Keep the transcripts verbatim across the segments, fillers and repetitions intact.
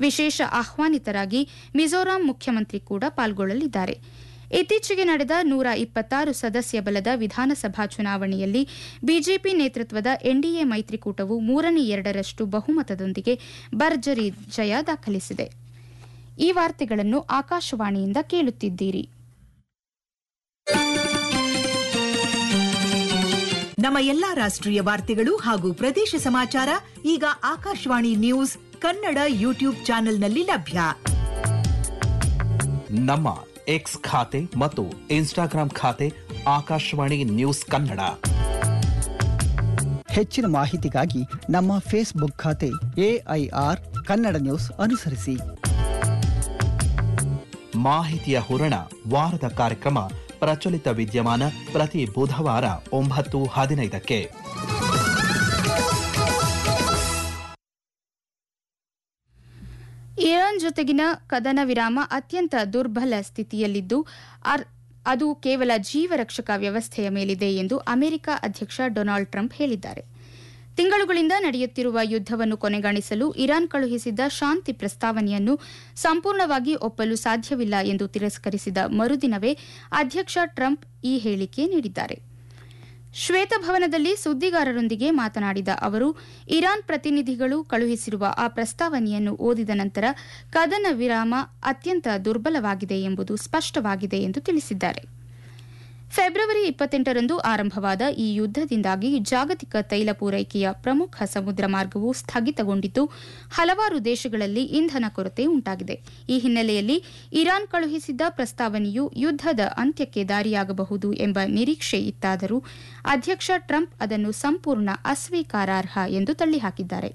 ವಿಶೇಷ ಆಹ್ವಾನಿತರಾಗಿ ಮಿಜೋರಾಂ ಮುಖ್ಯಮಂತ್ರಿ ಕೂಡ ಪಾಲ್ಗೊಳ್ಳಲಿದ್ದಾರೆ. ಇತ್ತೀಚೆಗೆ ನಡೆದ ನೂರ ಇಪ್ಪತ್ತಾರು ಸದಸ್ಯ ಬಲದ ವಿಧಾನಸಭಾ ಚುನಾವಣೆಯಲ್ಲಿ ಬಿಜೆಪಿ ನೇತೃತ್ವದ ಎನ್ಡಿಎ ಮೈತ್ರಿಕೂಟವು ಮೂರನೇ ಎರಡರಷ್ಟು ಬಹುಮತದೊಂದಿಗೆ ಭರ್ಜರಿ ಜಯ ದಾಖಲಿಸಿದೆ. ಈ ವಾರ್ತೆಗಳನ್ನು ಆಕಾಶವಾಣಿಯಿಂದ ಕೇಳುತ್ತಿದ್ದೀರಿ. ನಮ್ಮ ಎಲ್ಲಾ ರಾಷ್ಟ್ರೀಯ ವಾರ್ತೆಗಳು ಹಾಗೂ ಪ್ರದೇಶ ಸಮಾಚಾರ ಈಗ ಆಕಾಶವಾಣಿ ನ್ಯೂಸ್ ಕನ್ನಡ ಯೂಟ್ಯೂಬ್ ಚಾನೆಲ್ನಲ್ಲಿ ಲಭ್ಯ. ನಮ್ಮ ಎಕ್ಸ್ ಖಾತೆ ಮತ್ತು ಇನ್ಸ್ಟಾಗ್ರಾಂ ಖಾತೆ ಆಕಾಶವಾಣಿ ನ್ಯೂಸ್ ಕನ್ನಡ. ಹೆಚ್ಚಿನ ಮಾಹಿತಿಗಾಗಿ ನಮ್ಮ ಫೇಸ್ಬುಕ್ ಖಾತೆ ಎಐಆರ್ ಕನ್ನಡ ನ್ಯೂಸ್ ಅನುಸರಿಸಿ. ಮಾಹಿತಿಯ ಹೂರಣ ವಾರದ ಕಾರ್ಯಕ್ರಮ ಪ್ರಚಲಿತ ವಿದ್ಯಮಾನ ಪ್ರತಿ ಬುಧವಾರ ಒಂಬತ್ತು ಹದಿನೈದಕ್ಕೆ. ಇರಾನ್ ಜೊತೆಗಿನ ಕದನ ವಿರಾಮ ಅತ್ಯಂತ ದುರ್ಬಲ ಸ್ಥಿತಿಯಲ್ಲಿದ್ದು ಅದು ಕೇವಲ ಜೀವರಕ್ಷಕ ವ್ಯವಸ್ಥೆಯ ಮೇಲಿದೆ ಎಂದು ಅಮೆರಿಕ ಅಧ್ಯಕ್ಷ ಡೊನಾಲ್ಡ್ ಟ್ರಂಪ್ ಹೇಳಿದ್ದಾರೆ. ತಿಂಗಳುಗಳಿಂದ ನಡೆಯುತ್ತಿರುವ ಯುದ್ದವನ್ನು ಕೊನೆಗಾಣಿಸಲು ಇರಾನ್ ಕಳುಹಿಸಿದ್ದ ಶಾಂತಿ ಪ್ರಸ್ತಾವನೆಯನ್ನು ಸಂಪೂರ್ಣವಾಗಿ ಒಪ್ಪಲು ಸಾಧ್ಯವಿಲ್ಲ ಎಂದು ತಿರಸ್ಕರಿಸಿದ ಮರುದಿನವೇ ಅಧ್ಯಕ್ಷ ಟ್ರಂಪ್ ಈ ಹೇಳಿಕೆ ನೀಡಿದ್ದಾರೆ. ಶ್ವೇತಭವನದಲ್ಲಿ ಸುದ್ದಿಗಾರರೊಂದಿಗೆ ಮಾತನಾಡಿದ ಅವರು, ಇರಾನ್ ಪ್ರತಿನಿಧಿಗಳು ಕಳುಹಿಸಿರುವ ಆ ಪ್ರಸ್ತಾವನೆಯನ್ನು ಓದಿದ ನಂತರ ಕದನ ವಿರಾಮ ಅತ್ಯಂತ ದುರ್ಬಲವಾಗಿದೆ ಎಂಬುದು ಸ್ಪಷ್ಟವಾಗಿದೆ ಎಂದು ತಿಳಿಸಿದ್ದಾರೆ. ಫೆಬ್ರವರಿ ಇಪ್ಪತ್ತೆಂಟರಂದು ಆರಂಭವಾದ ಈ ಯುದ್ದದಿಂದಾಗಿ ಜಾಗತಿಕ ತೈಲ ಪೂರೈಕೆಯ ಪ್ರಮುಖ ಸಮುದ್ರ ಮಾರ್ಗವು ಸ್ಥಗಿತಗೊಂಡಿದ್ದು ಹಲವಾರು ದೇಶಗಳಲ್ಲಿ ಇಂಧನ ಕೊರತೆ ಉಂಟಾಗಿದೆ. ಈ ಹಿನ್ನೆಲೆಯಲ್ಲಿ ಇರಾನ್ ಕಳುಹಿಸಿದ್ದ ಪ್ರಸ್ತಾವನೆಯು ಯುದ್ದದ ಅಂತ್ಯಕ್ಕೆ ದಾರಿಯಾಗಬಹುದು ಎಂಬ ನಿರೀಕ್ಷೆ ಇತ್ತಾದರೂ ಅಧ್ಯಕ್ಷ ಟ್ರಂಪ್ ಅದನ್ನು ಸಂಪೂರ್ಣ ಅಸ್ವೀಕಾರಾರ್ಹ ಎಂದು ತಳ್ಳಿಹಾಕಿದ್ದಾರೆ.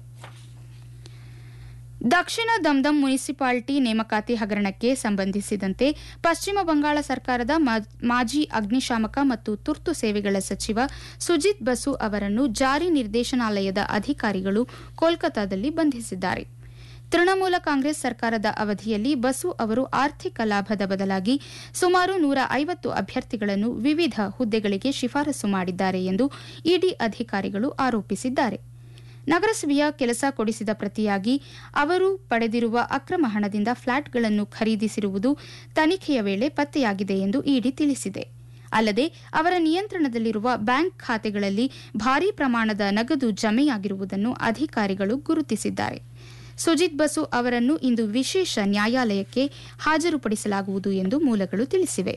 ದಕ್ಷಿಣ ದಮ್ದಮ್ ಮುನಿಸಿಪಾಲಿಟಿ ನೇಮಕಾತಿ ಹಗರಣಕ್ಕೆ ಸಂಬಂಧಿಸಿದಂತೆ ಪಶ್ಚಿಮ ಬಂಗಾಳ ಸರ್ಕಾರದ ಮಾಜಿ ಅಗ್ನಿಶಾಮಕ ಮತ್ತು ತುರ್ತು ಸೇವೆಗಳ ಸಚಿವ ಸುಜಿತ್ ಬಸು ಅವರನ್ನು ಜಾರಿ ನಿರ್ದೇಶನಾಲಯದ ಅಧಿಕಾರಿಗಳು ಕೋಲ್ಕತಾದಲ್ಲಿ ಬಂಧಿಸಿದ್ದಾರೆ. ತೃಣಮೂಲ ಕಾಂಗ್ರೆಸ್ ಸರ್ಕಾರದ ಅವಧಿಯಲ್ಲಿ ಬಸು ಅವರು ಆರ್ಥಿಕ ಲಾಭದ ಬದಲಾಗಿ ಸುಮಾರು ನೂರ ಐವತ್ತು ಅಭ್ಯರ್ಥಿಗಳನ್ನು ವಿವಿಧ ಹುದ್ದೆಗಳಿಗೆ ಶಿಫಾರಸು ಮಾಡಿದ್ದಾರೆ ಎಂದು ಇಡಿ ಅಧಿಕಾರಿಗಳು ಆರೋಪಿಸಿದ್ದಾರೆ. ನಗರಸಭೆಯ ಕೆಲಸ ಕೊಡಿಸಿದ ಪ್ರತಿಯಾಗಿ ಅವರು ಪಡೆದಿರುವ ಅಕ್ರಮ ಹಣದಿಂದ ಫ್ಲಾಟ್ಗಳನ್ನು ಖರೀದಿಸಿರುವುದು ತನಿಖೆಯ ವೇಳೆ ಪತ್ತೆಯಾಗಿದೆ ಎಂದು ಇಡಿ ತಿಳಿಸಿದೆ. ಅಲ್ಲದೆ ಅವರ ನಿಯಂತ್ರಣದಲ್ಲಿರುವ ಬ್ಯಾಂಕ್ ಖಾತೆಗಳಲ್ಲಿ ಭಾರೀ ಪ್ರಮಾಣದ ನಗದು ಜಮೆಯಾಗಿರುವುದನ್ನು ಅಧಿಕಾರಿಗಳು ಗುರುತಿಸಿದ್ದಾರೆ. ಸುಜಿತ್ ಬಸು ಅವರನ್ನು ಇಂದು ವಿಶೇಷ ನ್ಯಾಯಾಲಯಕ್ಕೆ ಹಾಜರುಪಡಿಸಲಾಗುವುದು ಎಂದು ಮೂಲಗಳು ತಿಳಿಸಿವೆ.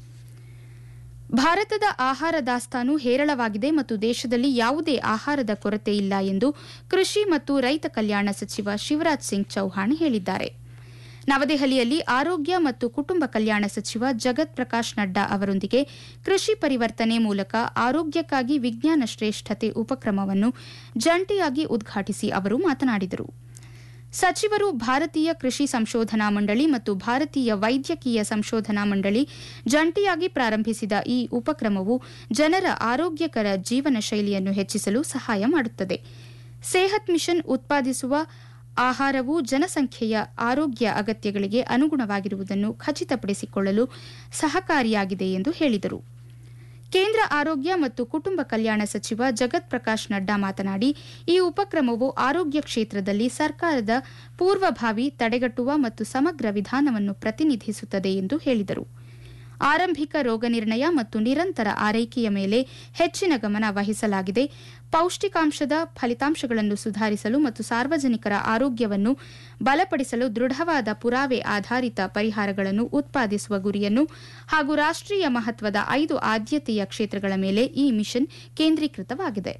ಭಾರತದ ಆಹಾರ ದಾಸ್ತಾನು ಹೇರಳವಾಗಿದೆ ಮತ್ತು ದೇಶದಲ್ಲಿ ಯಾವುದೇ ಆಹಾರದ ಕೊರತೆ ಇಲ್ಲ ಎಂದು ಕೃಷಿ ಮತ್ತು ರೈತ ಕಲ್ಯಾಣ ಸಚಿವ ಶಿವರಾಜ್ ಸಿಂಗ್ ಚೌಹಾಣ್ ಹೇಳಿದ್ದಾರೆ. ನವದೆಹಲಿಯಲ್ಲಿ ಆರೋಗ್ಯ ಮತ್ತು ಕುಟುಂಬ ಕಲ್ಯಾಣ ಸಚಿವ ಜಗತ್ ಪ್ರಕಾಶ್ ನಡ್ಡಾ ಅವರೊಂದಿಗೆ ಕೃಷಿ ಪರಿವರ್ತನೆ ಮೂಲಕ ಆರೋಗ್ಯಕ್ಕಾಗಿ ವಿಜ್ಞಾನ ಶ್ರೇಷ್ಠತೆ ಉಪಕ್ರಮವನ್ನು ಜಂಟಿಯಾಗಿ ಉದ್ಘಾಟಿಸಿ ಅವರು ಮಾತನಾಡಿದರು. ಸಚಿವರು ಭಾರತೀಯ ಕೃಷಿ ಸಂಶೋಧನಾ ಮಂಡಳಿ ಮತ್ತು ಭಾರತೀಯ ವೈದ್ಯಕೀಯ ಸಂಶೋಧನಾ ಮಂಡಳಿ ಜಂಟಿಯಾಗಿ ಪ್ರಾರಂಭಿಸಿದ ಈ ಉಪಕ್ರಮವು ಜನರ ಆರೋಗ್ಯಕರ ಜೀವನ ಶೈಲಿಯನ್ನು ಹೆಚ್ಚಿಸಲು ಸಹಾಯ ಮಾಡುತ್ತದೆ. ಸೇಹತ್ ಮಿಷನ್ ಉತ್ಪಾದಿಸುವ ಆಹಾರವು ಜನಸಂಖ್ಯೆಯ ಆರೋಗ್ಯ ಅಗತ್ಯಗಳಿಗೆ ಅನುಗುಣವಾಗಿರುವುದನ್ನು ಖಚಿತಪಡಿಸಿಕೊಳ್ಳಲು ಸಹಕಾರಿಯಾಗಿದೆ ಎಂದು ಹೇಳಿದರು. ಕೇಂದ್ರ ಆರೋಗ್ಯ ಮತ್ತು ಕುಟುಂಬ ಕಲ್ಯಾಣ ಸಚಿವ ಜಗತ್ ಪ್ರಕಾಶ್ ನಡ್ಡಾ ಮಾತನಾಡಿ, ಈ ಉಪಕ್ರಮವು ಆರೋಗ್ಯ ಕ್ಷೇತ್ರದಲ್ಲಿ ಸರ್ಕಾರದ ಪೂರ್ವಭಾವಿ ತಡೆಗಟ್ಟುವ ಮತ್ತು ಸಮಗ್ರ ವಿಧಾನವನ್ನು ಪ್ರತಿನಿಧಿಸುತ್ತದೆ ಎಂದು ಹೇಳಿದರು. ಆರಂಭಿಕ ರೋಗ ನಿರ್ಣಯ ಮತ್ತು ನಿರಂತರ ಆರೈಕೆಯ ಮೇಲೆ ಹೆಚ್ಚಿನ ಗಮನ ವಹಿಸಲಾಗಿದೆ. ಪೌಷ್ಟಿಕಾಂಶದ ಫಲಿತಾಂಶಗಳನ್ನು ಸುಧಾರಿಸಲು ಮತ್ತು ಸಾರ್ವಜನಿಕರ ಆರೋಗ್ಯವನ್ನು ಬಲಪಡಿಸಲು ದೃಢವಾದ ಪುರಾವೆ ಆಧಾರಿತ ಪರಿಹಾರಗಳನ್ನು ಉತ್ಪಾದಿಸುವ ಗುರಿಯನ್ನು ಹಾಗೂ ರಾಷ್ಟ್ರೀಯ ಮಹತ್ವದ ಐದು ಆದ್ಯತೆಯ ಕ್ಷೇತ್ರಗಳ ಮೇಲೆ ಈ ಮಿಷನ್ ಕೇಂದ್ರೀಕೃತವಾಗಿದೆ.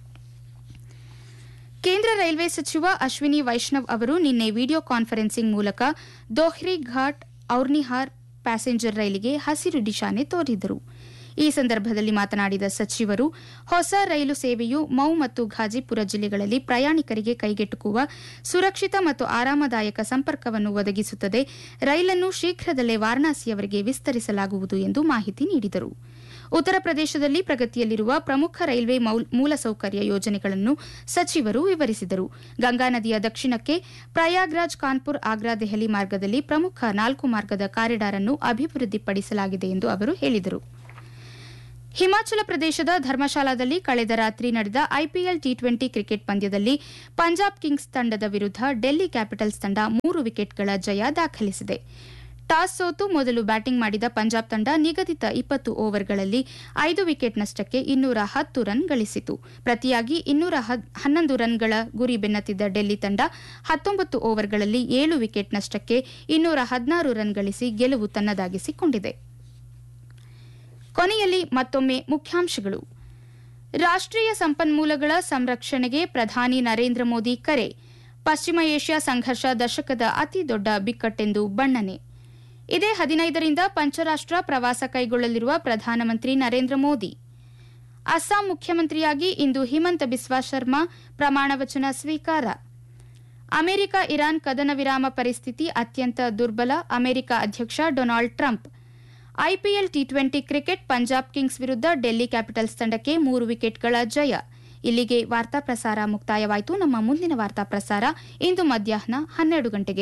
ಕೇಂದ್ರ ರೈಲ್ವೆ ಸಚಿವ ಅಶ್ವಿನಿ ವೈಷ್ಣವ್ ಅವರು ನಿನ್ನೆ ವಿಡಿಯೋ ಕಾನ್ಫರೆನ್ಸಿಂಗ್ ಮೂಲಕ ದೋಹ್ರಿ ಘಾಟ್ ಔರ್ನಿಹಾರ್ ಪ್ಯಾಸೆಂಜರ್ ರೈಲಿಗೆ ಹಸಿರು ನಿಶಾನೆ ತೋರಿದರು. ಈ ಸಂದರ್ಭದಲ್ಲಿ ಮಾತನಾಡಿದ ಸಚಿವರು, ಹೊಸ ರೈಲು ಸೇವೆಯು ಮೌ ಮತ್ತು ಘಾಜಿಪುರ ಜಿಲ್ಲೆಗಳಲ್ಲಿ ಪ್ರಯಾಣಿಕರಿಗೆ ಕೈಗೆಟುಕುವ ಸುರಕ್ಷಿತ ಮತ್ತು ಆರಾಮದಾಯಕ ಸಂಪರ್ಕವನ್ನು ಒದಗಿಸುತ್ತದೆ. ರೈಲನ್ನು ಶೀಘ್ರದಲ್ಲೇ ವಾರಣಾಸಿಯವರೆಗೆ ವಿಸ್ತರಿಸಲಾಗುವುದು ಎಂದು ಮಾಹಿತಿ ನೀಡಿದರು. ಉತ್ತರ ಪ್ರದೇಶದಲ್ಲಿ ಪ್ರಗತಿಯಲ್ಲಿರುವ ಪ್ರಮುಖ ರೈಲ್ವೆ ಮೂಲಸೌಕರ್ಯ ಯೋಜನೆಗಳನ್ನು ಸಚಿವರು ವಿವರಿಸಿದರು. ಗಂಗಾ ನದಿಯ ದಕ್ಷಿಣಕ್ಕೆ ಪ್ರಯಾಗ್ರಾಜ್ ಕಾನ್ಪುರ್ ಆಗ್ರಾ ದೆಹಲಿ ಮಾರ್ಗದಲ್ಲಿ ಪ್ರಮುಖ ನಾಲ್ಕು ಮಾರ್ಗದ ಕಾರಿಡಾರ್ ಅನ್ನು ಅಭಿವೃದ್ಧಿಪಡಿಸಲಾಗಿದೆ ಎಂದು ಅವರು ಹೇಳಿದರು. ಹಿಮಾಚಲ ಪ್ರದೇಶದ ಧರ್ಮಶಾಲಾದಲ್ಲಿ ಕಳೆದ ರಾತ್ರಿ ನಡೆದ ಐಪಿಎಲ್ ಟಿ ಟ್ವೆಂಟಿ ಕ್ರಿಕೆಟ್ ಪಂದ್ಯದಲ್ಲಿ ಪಂಜಾಬ್ ಕಿಂಗ್ಸ್ ತಂಡದ ವಿರುದ್ಧ ಡೆಲ್ಲಿ ಕ್ಯಾಪಿಟಲ್ಸ್ ತಂಡ ಮೂರು ವಿಕೆಟ್ಗಳ ಜಯ ದಾಖಲಿಸಿದೆ. ಟಾಸ್ ಸೋತು ಮೊದಲು ಬ್ಯಾಟಿಂಗ್ ಮಾಡಿದ ಪಂಜಾಬ್ ತಂಡ ನಿಗದಿತ ಇಪ್ಪತ್ತು ಓವರ್ಗಳಲ್ಲಿ ಐದು ವಿಕೆಟ್ ನಷ್ಟಕ್ಕೆ ಇನ್ನೂರ ಹತ್ತು ರನ್ ಗಳಿಸಿತು. ಪ್ರತಿಯಾಗಿ ಇನ್ನೂರ ಹನ್ನೊಂದು ರನ್ಗಳ ಗುರಿ ಬೆನ್ನತ್ತಿದ್ದ ಡೆಲ್ಲಿ ತಂಡ ಹತ್ತೊಂಬತ್ತು ಓವರ್ಗಳಲ್ಲಿ ಏಳು ವಿಕೆಟ್ ನಷ್ಟಕ್ಕೆ ಇನ್ನೂರ ಹದಿನಾರು ರನ್ ಗಳಿಸಿ ಗೆಲುವು ತನ್ನದಾಗಿಸಿಕೊಂಡಿದೆ. ಕೊನೆಯಲ್ಲಿ ಮತ್ತೊಮ್ಮೆ ಮುಖ್ಯಾಂಶಗಳು. ರಾಷ್ಟ್ರೀಯ ಸಂಪನ್ಮೂಲಗಳ ಸಂರಕ್ಷಣೆಗೆ ಪ್ರಧಾನಿ ನರೇಂದ್ರ ಮೋದಿ ಕರೆ. ಪಶ್ಚಿಮ ಏಷ್ಯಾ ಸಂಘರ್ಷ ದಶಕದ ಅತಿ ದೊಡ್ಡ ಬಿಕ್ಕಟ್ಟೆಂದು ಬಣ್ಣನೆ. ಇದೇ ಹದಿನೈದರಿಂದ ಪಂಚರಾಷ್ಟ್ರ ಪ್ರವಾಸ ಕೈಗೊಳ್ಳಲಿರುವ ಪ್ರಧಾನಮಂತ್ರಿ ನರೇಂದ್ರ ಮೋದಿ. ಅಸ್ಸಾಂ ಮುಖ್ಯಮಂತ್ರಿಯಾಗಿ ಇಂದು ಹಿಮಂತ ಬಿಸ್ವಾ ಶರ್ಮಾ ಪ್ರಮಾಣವಚನ ಸ್ವೀಕಾರ. ಅಮೆರಿಕ ಇರಾನ್ ಕದನ ವಿರಾಮ ಪರಿಸ್ಥಿತಿ ಅತ್ಯಂತ ದುರ್ಬಲ, ಅಮೆರಿಕ ಅಧ್ಯಕ್ಷ Donald Trump. IPL T twenty cricket Punjab Kings ವಿರುದ್ಧ ಡೆಲ್ಲಿ ಕ್ಯಾಪಿಟಲ್ಸ್ ತಂಡಕ್ಕೆ ಮೂರು ವಿಕೆಟ್ಗಳ ಜಯ. ಇಲ್ಲಿಗೆ ವಾರ್ತಾ ಪ್ರಸಾರ ಮುಕ್ತಾಯವಾಯಿತು. ನಮ್ಮ ಮುಂದಿನ ವಾರ್ತಾ ಪ್ರಸಾರ ಇಂದು ಮಧ್ಯಾಹ್ನ ಹನ್ನೆರಡು ಗಂಟೆಗೆ.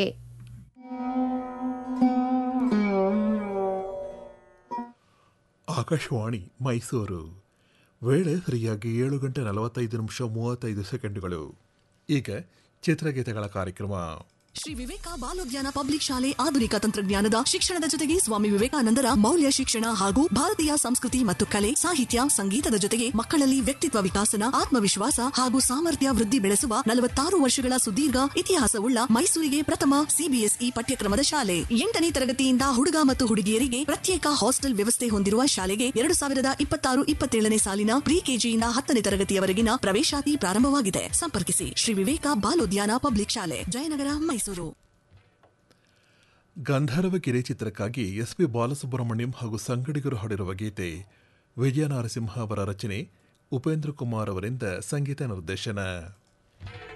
ಆಕಾಶವಾಣಿ ಮೈಸೂರು. ವೇಳೆ ಸರಿಯಾಗಿ ಏಳು ಗಂಟೆ ನಲವತ್ತೈದು ನಿಮಿಷ ಮೂವತ್ತೈದು ಸೆಕೆಂಡುಗಳು. ಈಗ ಚಿತ್ರಗೀತೆಗಳ ಕಾರ್ಯಕ್ರಮ. ಶ್ರೀ ವಿವೇಕ ಬಾಲೋದ್ಯಾನ ಪಬ್ಲಿಕ್ ಶಾಲೆ ಆಧುನಿಕ ತಂತ್ರಜ್ಞಾನದ ಶಿಕ್ಷಣದ ಜೊತೆಗೆ ಸ್ವಾಮಿ ವಿವೇಕಾನಂದರ ಮೌಲ್ಯ ಶಿಕ್ಷಣ ಹಾಗೂ ಭಾರತೀಯ ಸಂಸ್ಕೃತಿ ಮತ್ತು ಕಲೆ, ಸಾಹಿತ್ಯ, ಸಂಗೀತದ ಜೊತೆಗೆ ಮಕ್ಕಳಲ್ಲಿ ವ್ಯಕ್ತಿತ್ವ ವಿಕಾಸನ, ಆತ್ಮವಿಶ್ವಾಸ ಹಾಗೂ ಸಾಮರ್ಥ್ಯ ವೃದ್ಧಿ ಬೆಳೆಸುವ ನಲವತ್ತಾರು ವರ್ಷಗಳ ಸುದೀರ್ಘ ಇತಿಹಾಸವುಳ್ಳ ಮೈಸೂರಿಗೆ ಪ್ರಥಮ ಸಿಬಿಎಸ್ಇ ಪಠ್ಯಕ್ರಮದ ಶಾಲೆ. ಎಂಟನೇ ತರಗತಿಯಿಂದ ಹುಡುಗ ಮತ್ತು ಹುಡುಗಿಯರಿಗೆ ಪ್ರತ್ಯೇಕ ಹಾಸ್ಟೆಲ್ ವ್ಯವಸ್ಥೆ ಹೊಂದಿರುವ ಶಾಲೆಗೆ ಎರಡು ಸಾವಿರದ ಇಪ್ಪತ್ತಾರು ಇಪ್ಪತ್ತೇಳನೇ ಸಾಲಿನ ಪ್ರಿ ಕೆಜಿಯಿಂದ ಹತ್ತನೇ ತರಗತಿಯವರೆಗಿನ ಪ್ರವೇಶಾತಿ ಪ್ರಾರಂಭವಾಗಿದೆ. ಸಂಪರ್ಕಿಸಿ ಶ್ರೀ ವಿವೇಕ ಬಾಲೋದ್ಯಾನ ಪಬ್ಲಿಕ್ ಶಾಲೆ, ಜಯನಗರ, ಮೈಸೂರು. ಗಂಧರ್ವ ಕಿರೆ ಚಿತ್ರಕ್ಕಾಗಿ ಎಸ್ ಪಿ ಬಾಲಸುಬ್ರಹ್ಮಣ್ಯಂ ಹಾಗೂ ಸಂಗಡಿಗರು ಹಾಡಿರುವ ಗೀತೆ. ವಿಜಯ ನರಸಿಂಹ ಅವರ ರಚನೆ, ಉಪೇಂದ್ರ ಕುಮಾರ್ ಅವರಿಂದ ಸಂಗೀತ ನಿರ್ದೇಶನ.